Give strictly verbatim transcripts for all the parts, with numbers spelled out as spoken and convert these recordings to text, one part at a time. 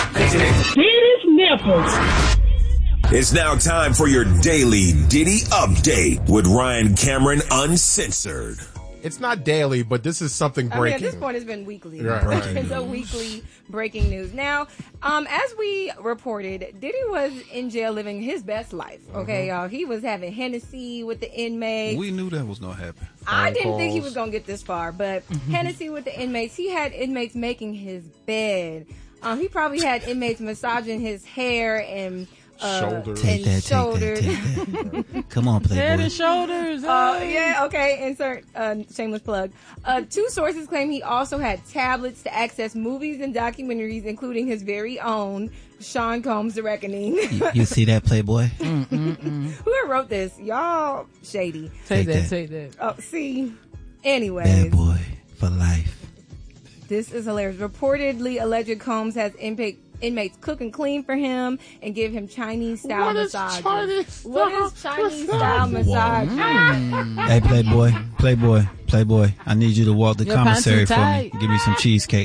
Diddy's nipples. It's now time for your daily Diddy update with Ryan Cameron Uncensored. It's not daily, but this is something breaking. I mean, at this point, it's been weekly. Right, right. It's a weekly breaking news. Now, um, as we reported, Diddy was in jail living his best life. Okay, mm-hmm. y'all. He was having Hennessy with the inmates. We knew that was going to happen. I didn't calls. think he was going to get this far, but Hennessy with the inmates. He had inmates making his bed. Um, he probably had inmates massaging his hair and... Uh, shoulders. Take that, shoulders. take that, take that. Come on, Playboy. Head and shoulders. Uh, hey. yeah, okay, insert uh, shameless plug. Uh, two sources claim he also had tablets to access movies and documentaries, including his very own Sean Combs' The Reckoning. you, you see that, Playboy? Mm, mm, mm. Whoever wrote this, y'all shady. Take, Take that, that. take that. Oh, see? Anyways. Bad boy for life. This is hilarious. Reportedly, alleged Combs has inpa- inmates cook and clean for him and give him Chinese-style What is massages. Chinese What is style Chinese-style massage? Mm. Hey, Playboy, Playboy, Playboy. I need you to walk the Your commissary pants for too me. tight. Give me some cheesecake.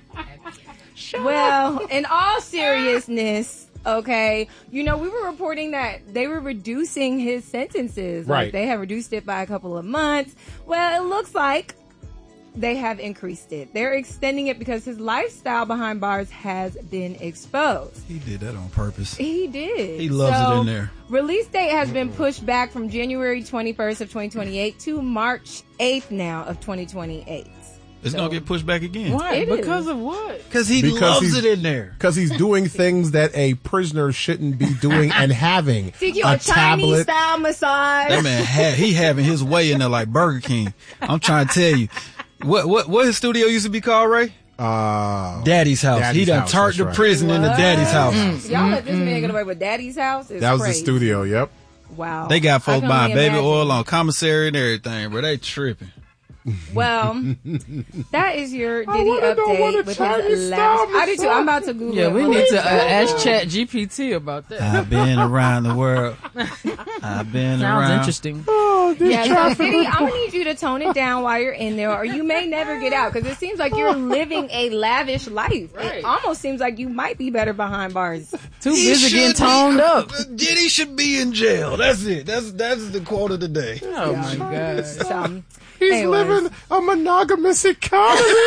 Well, in all seriousness, okay, you know, we were reporting that they were reducing his sentences. Like, Right. they have reduced it by a couple of months. Well, it looks like they have increased it. They're extending it because his lifestyle behind bars has been exposed. He did that on purpose. He did. He loves So, it in there. Release date has been pushed back from January twenty-first of twenty twenty-eight to March eighth now of twenty twenty-eight. It's So- going to get pushed back again. Why? It Because is. of what? Because he Because loves he's- it in there. Because he's doing things that a prisoner shouldn't be doing and having. See, you a a tablet. Chinese-style massage. That man, ha- he having his way in there like Burger King. I'm trying to tell you. What what what his studio used to be called, Ray? Uh, Daddy's house. Daddy's he done house, turned that's the right. prison into Daddy's house. Mm. Y'all let this man get away with Daddy's house? It's that was crazy. the studio, yep. Wow. They got I folks can buying only baby imagine. oil on commissary and everything, bro. They tripping. Well, that is your Diddy wanna know what update a with Chinese his style last. I do too. I'm about to Google. Yeah, it. we Hold need on. to uh, ask Chat G P T about that. I've been around the world. I've been Sounds around. interesting. Yeah, so Diddy, I'm gonna need you to tone it down while you're in there, or you may never get out because it seems like you're living a lavish life. Right. It almost seems like you might be better behind bars. Too He busy getting should be- toned up. Diddy should be in jail. That's it. That's that's the quote of the day. Oh my God. So, He's anyways. living a monogamous economy.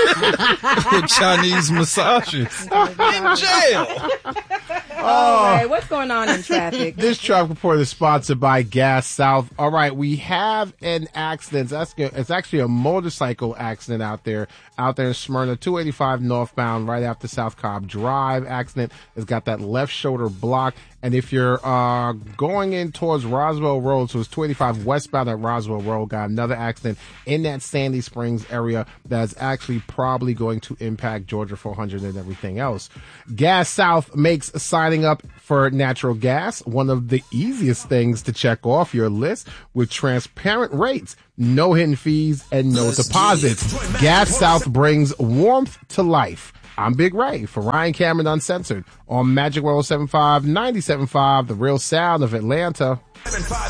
Chinese massages in jail. All right, what's going on in traffic? This traffic report is sponsored by Gas South. All right, we have an accident. That's good. It's actually a motorcycle accident out there, out there in Smyrna, two eighty-five northbound, right after South Cobb Drive. Accident has got that left shoulder blocked. And if you're uh, going in towards Roswell Road, so it's two eighty-five westbound at Roswell Road, got another accident in that Sandy Springs area that's actually probably going to impact Georgia four hundred and everything else. Gas South makes signing up for natural gas one of the easiest things to check off your list with transparent rates, no hidden fees, and no deposits. Gas South brings warmth to life. I'm Big Ray for Ryan Cameron Uncensored on Magic one oh seven point five, ninety-seven point five, The Real Sound of Atlanta. seven five